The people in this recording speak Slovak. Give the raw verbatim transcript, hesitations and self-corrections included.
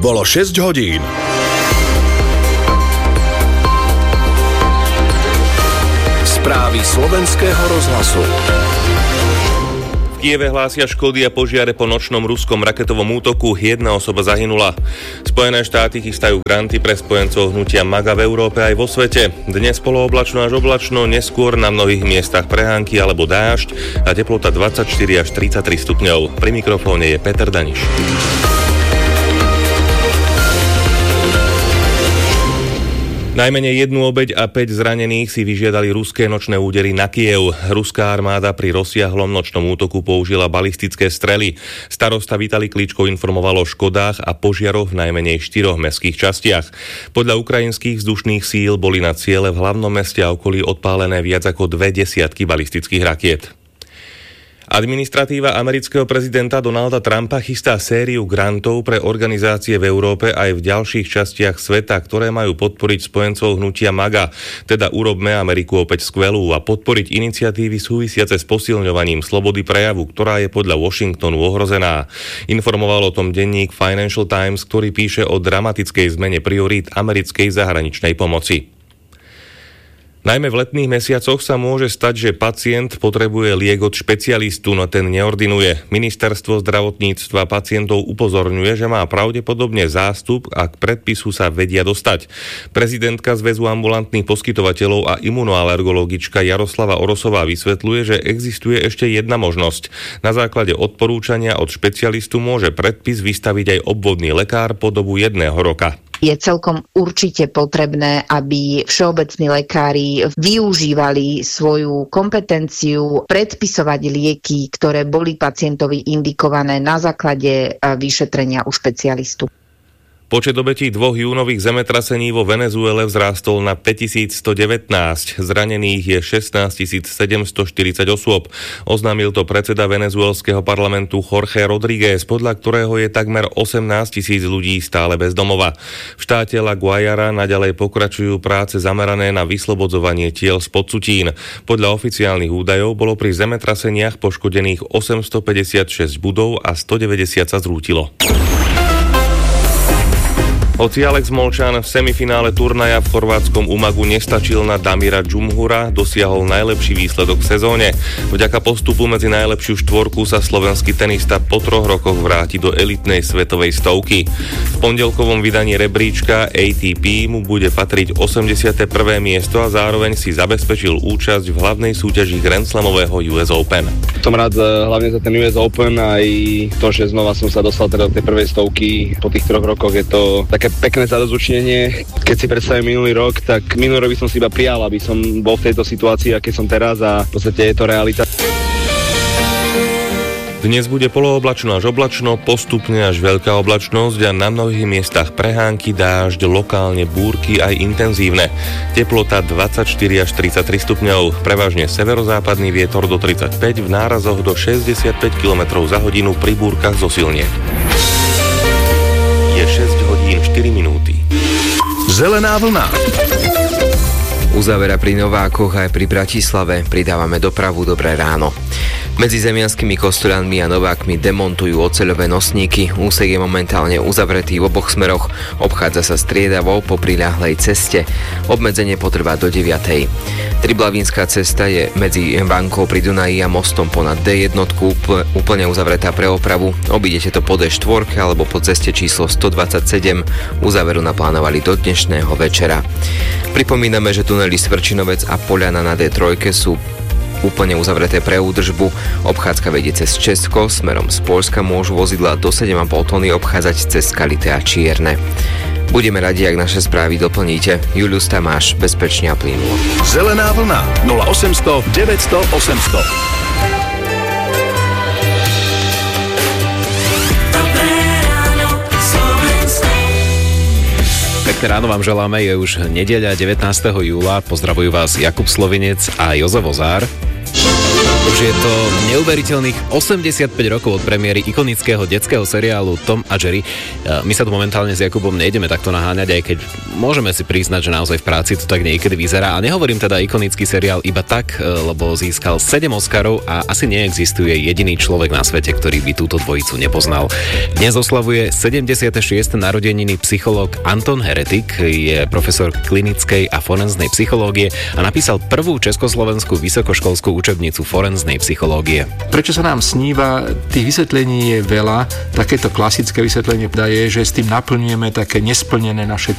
Bolo šesť hodín. Správy slovenského rozhlasu. V Kieve hlásia škody a požiare po nočnom ruskom raketovom útoku. Jedna osoba zahynula. Spojené štáty chystajú granty pre spojencov hnutia MAGA v Európe aj vo svete. Dnes polooblačno až oblačno, neskôr na mnohých miestach prehánky alebo dážď a teplota dvadsaťštyri až tridsaťtri stupňov. Pri mikrofóne je Peter Daniš. Najmenej jednu obeť a päť zranených si vyžiadali ruské nočné údery na Kyjev. Ruská armáda pri rozsiahlom nočnom útoku použila balistické strely. Starosta Vitalij Kličko informoval o škodách a požiaroch v najmenej štyroch mestských častiach. Podľa ukrajinských vzdušných síl boli na ciele v hlavnom meste a okolí odpálené viac ako dve desiatky balistických rakiet. Administratíva amerického prezidenta Donalda Trumpa chystá sériu grantov pre organizácie v Európe aj v ďalších častiach sveta, ktoré majú podporiť spojencov hnutia MAGA, teda Urobme Ameriku opäť skvelú, a podporiť iniciatívy súvisiace s posilňovaním slobody prejavu, ktorá je podľa Washingtonu ohrozená. Informoval o tom denník Financial Times, ktorý píše o dramatickej zmene priorít americkej zahraničnej pomoci. Najmä v letných mesiacoch sa môže stať, že pacient potrebuje liek od špecialistu, no ten neordinuje. Ministerstvo zdravotníctva pacientov upozorňuje, že má pravdepodobne zástup a k predpisu sa vedia dostať. Prezidentka Zväzu ambulantných poskytovateľov a imunoalergologička Jaroslava Orosová vysvetľuje, že existuje ešte jedna možnosť. Na základe odporúčania od špecialistu môže predpis vystaviť aj obvodný lekár po dobu jedného roka. Je celkom určite potrebné, aby všeobecní lekári využívali svoju kompetenciu predpisovať lieky, ktoré boli pacientovi indikované na základe vyšetrenia u špecialistu. Počet obetí dvoch júnových zemetrasení vo Venezuele vzrástol na päťtisícstodevätnásť. Zranených je šestnásťtisícsedemstoštyridsať osôb. Oznámil to predseda venezuelského parlamentu Jorge Rodríguez, podľa ktorého je takmer osemnásťtisíc ľudí stále bez domova. V štáte La Guajara naďalej pokračujú práce zamerané na vyslobodzovanie tiel z podsutín. Podľa oficiálnych údajov bolo pri zemetraseniach poškodených osemstopäťdesiatšesť budov a stodeväťdesiat sa zrútilo. Hoci Alex Molčan v semifinále turnaja v chorvátskom Umagu nestačil na Damira Džumhura, dosiahol najlepší výsledok v sezóne. Vďaka postupu medzi najlepšiu štvorku sa slovenský tenista po troch rokoch vráti do elitnej svetovej stovky. V pondelkovom vydaní rebríčka á té pé mu bude patriť osemdesiate prvé miesto a zároveň si zabezpečil účasť v hlavnej súťaži Grand Slamového ú es Open. Som rád hlavne za ten ú es Open, aj to, že znova som sa dostal teda do tej prvej stovky po tých troch rokoch, je to také pekné zadozučinenie. Keď si predstavím minulý rok, tak minulý rok by som si iba prijal, aby som bol v tejto situácii, aké som teraz, a v podstate je to realita. Dnes bude polooblačno až oblačno, postupne až veľká oblačnosť a na mnohých miestach prehánky, dážď, lokálne búrky aj intenzívne. Teplota dvadsaťštyri až tridsaťtri stupňov, prevažne severozápadný vietor do tridsaťpäť, v nárazoch do šesťdesiatpäť kilometrov za hodinu, pri búrkach zosilnie. Je šesť hodín štyri minúty. Zelená vlna. Uzavera pri Novákoch aj pri Bratislave. Pridávame dopravu. Dobré ráno. Medzi Zemianskými Kostoľanmi a Novákmi demontujú oceľové nosníky. Úsek je momentálne uzavretý v oboch smeroch. Obchádza sa striedavo po priľahlej ceste. Obmedzenie potrvá do deviatej. Triblavínska cesta je medzi bankou pri Dunaji a mostom ponad dé jedna úplne uzavretá pre opravu. Obídete to po dé štyri alebo po ceste číslo stodvadsaťsedem. Uzáveru naplánovali do dnešného večera. Pripomíname, že tunely Svrčinovec a Poľana na dé tri sú úplne uzavreté pre údržbu. Obchádzka vedie cez Česko, smerom z Poľska môžu vozidlá do sedem a pol tony obchádzať cez Skalité a Čierne. Budeme radi, ak naše správy doplníte. Julius Tamáš, bezpečne a plynulo. Zelená vlna nula osemsto deväťsto osemsto. Pekné ráno vám želáme, je už nedeľa devätnásteho júla. Pozdravujú vás Jakub Slovinec a Jozef Ozár. Už je to neuveriteľných osemdesiatpäť rokov od premiéry ikonického detského seriálu Tom a Jerry. My sa tu momentálne s Jakubom nejdeme takto naháňať, aj keď môžeme si priznať, že naozaj v práci to tak niekedy vyzerá. A nehovorím teda ikonický seriál iba tak, lebo získal sedem Oscarov a asi neexistuje jediný človek na svete, ktorý by túto dvojicu nepoznal. Dnes oslavuje sedemdesiate šieste narodeniny psychológ Anton Heretik, je profesor klinickej a forenznej psychológie a napísal prvú československú vysokoškolskú učebnicu forenznej psychológie. Prečo sa nám sníva? Tých vysvetlení je veľa. Takéto klasické vysvetlenie je, že s tým naplňujeme také nesplnené naše